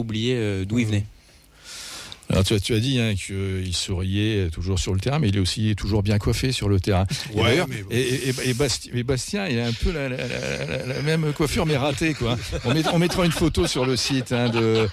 oublié d'où il venait. Alors tu as dit qu'il souriait toujours sur le terrain, mais il est aussi toujours bien coiffé sur le terrain. Ouais, et Bastien, il a un peu la même coiffure, mais ratée, quoi. On mettra une photo sur le site, de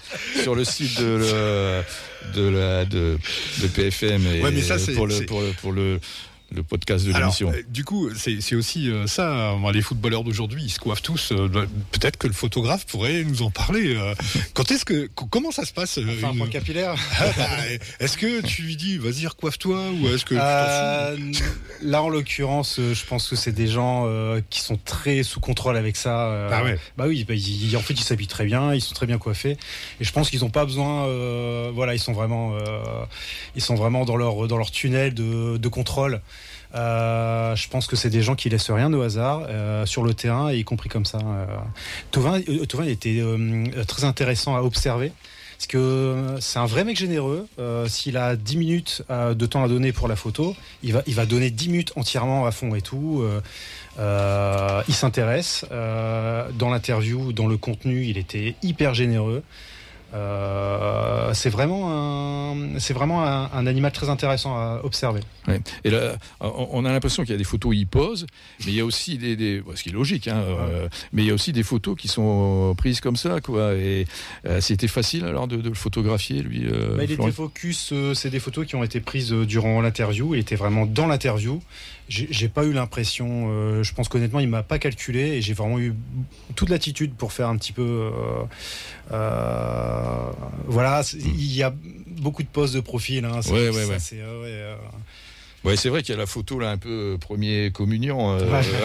PFM mais ça, pour le podcast de l'émission. Du coup, c'est aussi ça. Les footballeurs d'aujourd'hui, ils se coiffent tous. Peut-être que le photographe pourrait nous en parler. Comment ça se passe un point capillaire. Est-ce que tu lui dis, vas-y, recoiffe-toi, ou est-ce que tu t'en fous? Là, en l'occurrence, je pense que c'est des gens qui sont très sous contrôle avec ça. Ah ouais. Bah oui, en fait, ils s'habillent très bien, ils sont très bien coiffés, et je pense qu'ils n'ont pas besoin. Ils sont vraiment dans leur tunnel de contrôle. Je pense que c'est des gens qui laissent rien au hasard sur le terrain, y compris comme ça. Thauvin, il était très intéressant à observer, parce que c'est un vrai mec généreux. S'il a 10 minutes de temps à donner pour la photo, il va donner 10 minutes entièrement à fond et tout. Il s'intéresse. Dans l'interview, dans le contenu, il était hyper généreux. C'est vraiment un animal très intéressant à observer. Ouais. Et là, on a l'impression qu'il y a des photos où il pose, mais il y a aussi ce qui est logique, mais il y a aussi des photos qui sont prises comme ça, quoi. Et c'était facile alors de le photographier, lui. Il était focus. C'est des photos qui ont été prises durant l'interview. Il était vraiment dans l'interview. J'ai pas eu l'impression. Je pense qu'honnêtement, il m'a pas calculé, et j'ai vraiment eu toute l'attitude pour faire un petit peu. Il y a beaucoup de poses de profil. Ouais, c'est vrai qu'il y a la photo là un peu premier communion.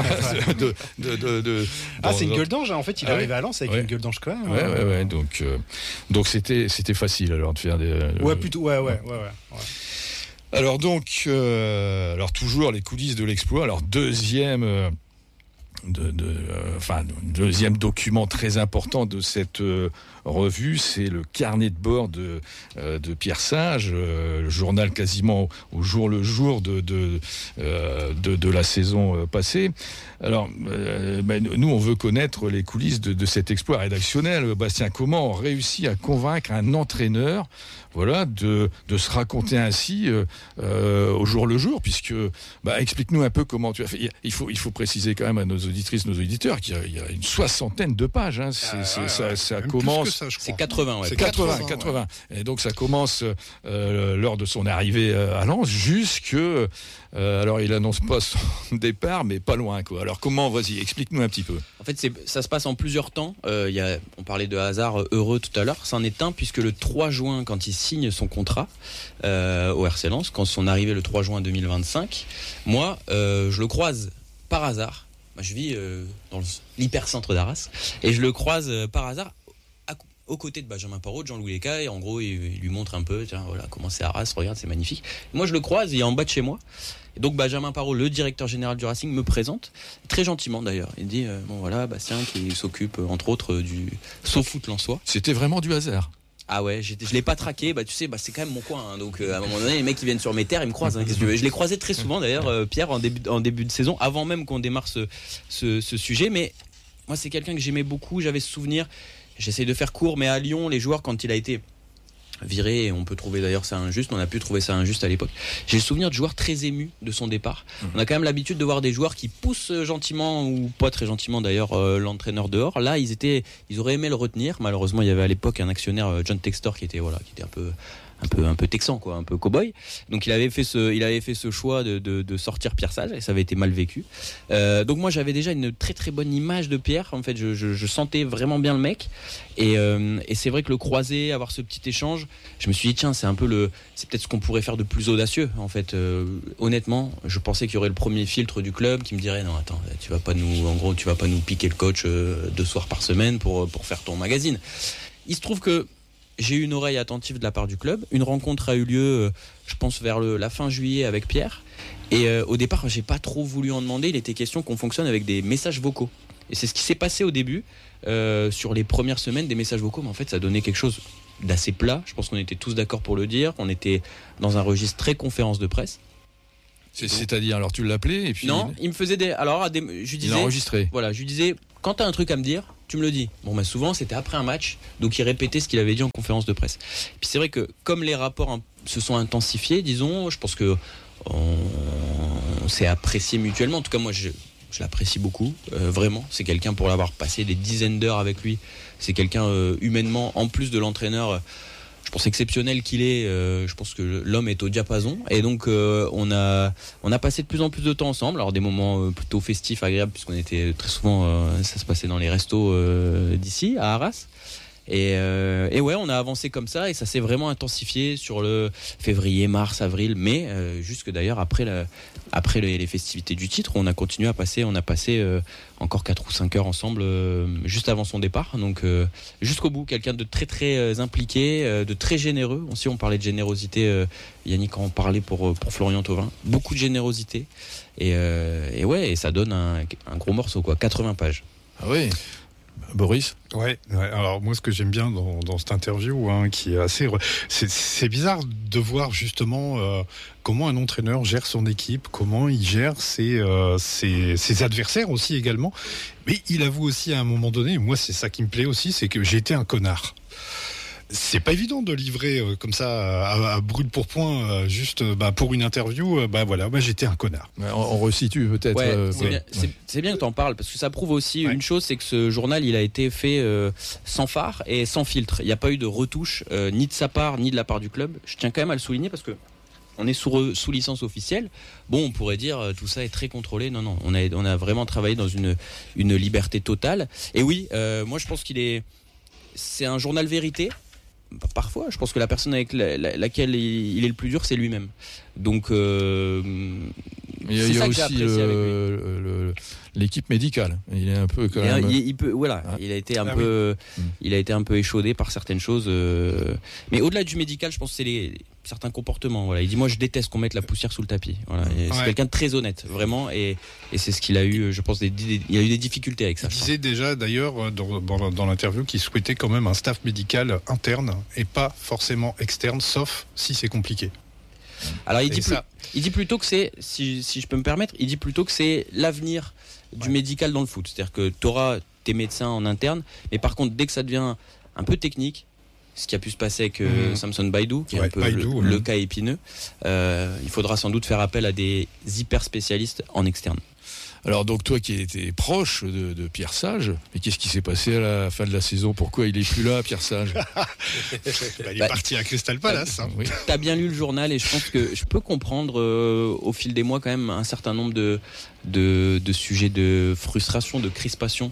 C'est une gueule d'ange. En fait, il est arrivé à Lens avec une gueule d'ange quand même. Ouais. Donc c'était facile alors de faire des. Ouais. Alors donc, toujours les coulisses de l'exploit. Alors deuxième document très important de cette revue, c'est le carnet de bord de Pierre Sage, le journal quasiment au jour le jour de la saison passée. Alors, nous, on veut connaître les coulisses de cet exploit rédactionnel. Bastien, comment on réussit à convaincre un entraîneur, de se raconter ainsi au jour le jour, puisque explique-nous un peu comment tu as fait. Il faut préciser quand même à nos auditrices, nos auditeurs qu'il y a une 60aine de pages. Ça commence. Ça, je crois. C'est 80, ouais. C'est 80. Et donc ça commence lors de son arrivée à Lens jusque. Alors il annonce pas son départ, mais pas loin, quoi. Alors vas-y, explique-nous un petit peu. En fait, ça se passe en plusieurs temps. On parlait de hasard heureux tout à l'heure. C'en est un, puisque le 3 juin, quand il signe son contrat au RC Lens, quand son arrivée le 3 juin 2025, moi, je le croise par hasard. Je vis dans l'hypercentre d'Arras, et je le croise par hasard aux côtés de Benjamin Parot, de Jean-Louis Lecaille. En gros, il lui montre un peu, tiens, voilà comment c'est Arras, regarde, c'est magnifique. Et moi, je le croise, il est en bas de chez moi. Et donc, Benjamin Parot, le directeur général du Racing, me présente, très gentiment d'ailleurs. Il dit, Bastien qui s'occupe, entre autres, du SoFoot lensois. C'était vraiment du hasard. Ah ouais, je l'ai pas traqué, c'est quand même mon coin, donc à un moment donné, les mecs qui viennent sur mes terres, ils me croisent. Je l'ai croisé très souvent d'ailleurs, Pierre, en début de saison, avant même qu'on démarre ce sujet. Mais moi, c'est quelqu'un que j'aimais beaucoup, j'avais ce souvenir. J'essaie de faire court, mais à Lyon, les joueurs, quand il a été viré, et on peut trouver d'ailleurs ça injuste, on a pu trouver ça injuste à l'époque, j'ai le souvenir de joueurs très émus de son départ. On a quand même l'habitude de voir des joueurs qui poussent gentiment, ou pas très gentiment d'ailleurs, l'entraîneur dehors. Là, ils auraient aimé le retenir. Malheureusement, il y avait à l'époque un actionnaire, John Textor, qui était un peu texan, quoi, un peu cow-boy. Donc il avait fait ce choix de sortir Pierre Sage, et ça avait été mal vécu. Donc moi, j'avais déjà une très très bonne image de Pierre. En fait, je sentais vraiment bien le mec, et c'est vrai que le croiser, avoir ce petit échange, je me suis dit, tiens, c'est peut-être ce qu'on pourrait faire de plus audacieux. En fait, honnêtement, je pensais qu'il y aurait le premier filtre du club qui me dirait, non, attends, tu vas pas nous piquer le coach 2 soirs par semaine pour faire ton magazine. Il se trouve que j'ai eu une oreille attentive de la part du club. Une rencontre a eu lieu, je pense, vers la fin juillet avec Pierre. Et au départ, j'ai pas trop voulu en demander. Il était question qu'on fonctionne avec des messages vocaux. Et c'est ce qui s'est passé au début, sur les premières semaines, des messages vocaux. Mais en fait, ça donnait quelque chose d'assez plat. Je pense qu'on était tous d'accord pour le dire. On était dans un registre très conférence de presse. C'est-à-dire, alors tu l'appelais et puis... Non, il me faisait je lui disais... Il a enregistré. Voilà, je lui disais... quand t'as un truc à me dire, tu me le dis. Bon, bah souvent c'était après un match, donc il répétait ce qu'il avait dit en conférence de presse. Puis c'est vrai que comme les rapports se sont intensifiés, disons, je pense que on s'est apprécié mutuellement. En tout cas, moi je l'apprécie beaucoup, vraiment. C'est quelqu'un, pour l'avoir passé des dizaines d'heures avec lui, c'est quelqu'un humainement, en plus de l'entraîneur, je pense exceptionnel qu'il est. Je pense que l'homme est au diapason, et donc on a passé de plus en plus de temps ensemble. Alors des moments plutôt festifs, agréables, puisqu'on était très souvent, ça se passait dans les restos d'ici à Arras. Et ouais, on a avancé comme ça, et ça s'est vraiment intensifié sur le février, mars, avril, mai, jusque d'ailleurs après les festivités du titre, on a continué à passer, encore 4 ou 5 heures ensemble juste avant son départ, donc jusqu'au bout. Quelqu'un de très très impliqué, de très généreux. Aussi, on parlait de générosité, Yannick en parlait pour Florian Thauvin, beaucoup de générosité, et ouais, et ça donne un gros morceau, quoi, 80 pages. Ah oui. Boris ? Ouais. Alors moi, ce que j'aime bien dans cette interview, qui est assez, c'est bizarre de voir justement comment un entraîneur gère son équipe, comment il gère ses adversaires aussi également. Mais il avoue aussi à un moment donné, moi c'est ça qui me plaît aussi, c'est que j'ai été un connard. C'est pas évident de livrer comme ça à brûle pour point, juste pour une interview. Voilà, j'étais un connard. On resitue peut-être. Ouais, c'est bien que tu en parles, parce que ça prouve aussi une chose, c'est que ce journal, il a été fait sans phare et sans filtre. Il n'y a pas eu de retouche, ni de sa part, ni de la part du club. Je tiens quand même à le souligner, parce que on est sous licence officielle. Bon, on pourrait dire tout ça est très contrôlé. Non, on a vraiment travaillé dans une liberté totale. Et oui, moi je pense c'est un journal vérité. Parfois, je pense que la personne avec laquelle il est le plus dur, c'est lui-même. Donc, il y a aussi l'équipe médicale. Il est un peu quand même. Il a été un peu échaudé par certaines choses. Mais au-delà du médical, je pense que c'est certains comportements. Voilà. Il dit, moi, je déteste qu'on mette la poussière sous le tapis. Voilà. C'est quelqu'un de très honnête, vraiment, et c'est ce qu'il a eu. Je pense, il a eu des difficultés avec ça. Il disait déjà, d'ailleurs, dans l'interview, qu'il souhaitait quand même un staff médical interne et pas forcément externe, sauf si c'est compliqué. Alors il dit plutôt que c'est, si je peux me permettre, il dit plutôt que c'est l'avenir du médical dans le foot. C'est-à-dire que tu auras tes médecins en interne, mais par contre, dès que ça devient un peu technique, ce qui a pu se passer avec Samson Baidoo, qui est un peu le cas épineux, il faudra sans doute faire appel à des hyper spécialistes en externe. Alors donc toi qui étais proche de Pierre Sage, mais qu'est-ce qui s'est passé à la fin de la saison ? Pourquoi il est plus là, Pierre Sage ? Il est parti à Crystal Palace. Oui. T'as bien lu le journal, et je pense que je peux comprendre au fil des mois quand même un certain nombre de sujets de frustration, de crispation.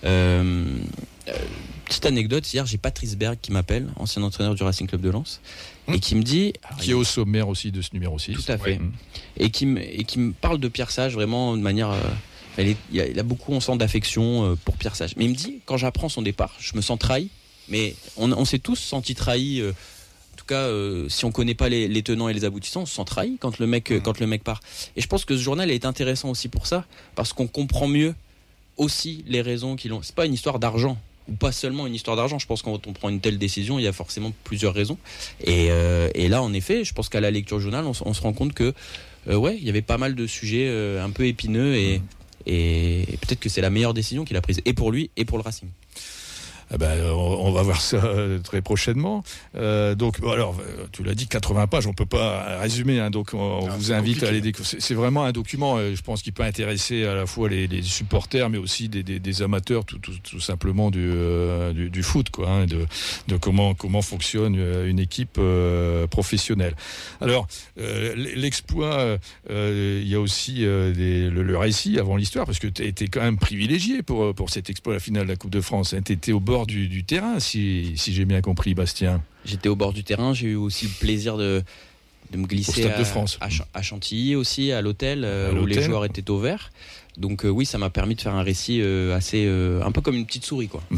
Petite anecdote, hier j'ai Patrice Berg qui m'appelle, ancien entraîneur du Racing Club de Lens, et qui me dit... Qui est au sommaire aussi de ce numéro 6. Tout à fait. Et qui me parle de Pierre Sage vraiment de manière... il a beaucoup, on sent, d'affection pour Pierre Sage. Mais il me dit, quand j'apprends son départ, je me sens trahi, mais on s'est tous sentis trahis. En tout cas, si on connaît pas les tenants et les aboutissants, on se sent trahi quand le mec part. Et je pense que ce journal est intéressant aussi pour ça, parce qu'on comprend mieux aussi les raisons qui l'ont... C'est pas une histoire d'argent, ou pas seulement une histoire d'argent. Je pense que quand on prend une telle décision, il y a forcément plusieurs raisons. Et là, en effet, je pense qu'à la lecture du journal, on se rend compte que il y avait pas mal de sujets un peu épineux, et peut-être que c'est la meilleure décision qu'il a prise, et pour lui et pour le Racing. On va voir ça très prochainement. Donc, alors, tu l'as dit, 80 pages, on peut pas résumer. Donc, on vous invite à aller découvrir. C'est vraiment un document, je pense, qui peut intéresser à la fois les supporters, mais aussi des amateurs, tout simplement du foot, quoi, de comment fonctionne une équipe professionnelle. Alors, l'exploit, il y a aussi le récit avant l'histoire, parce que tu as été quand même privilégié pour cet exploit à la finale de la Coupe de France. Tu étais au bord du terrain, si j'ai bien compris, Bastien. J'étais au bord du terrain, j'ai eu aussi le plaisir de me glisser au Stade de France. À Chantilly aussi, à l'hôtel, où les joueurs étaient au vert. Donc oui, ça m'a permis de faire un récit assez un peu comme une petite souris, quoi.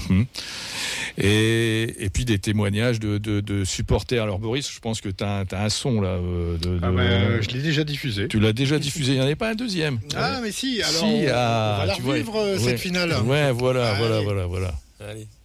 Et puis des témoignages de supporters. Alors Boris, je pense que tu as un son là. Je l'ai déjà diffusé. Tu l'as déjà diffusé, il n'y en avait pas un deuxième. Ah mais si, alors on va la revivre cette finale. Ouais, voilà. Allez.